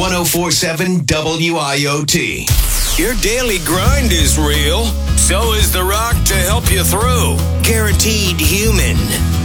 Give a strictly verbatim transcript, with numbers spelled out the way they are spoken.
oh four point seven W I O T. Your daily grind is real. So is The Rock to help you through. Guaranteed human.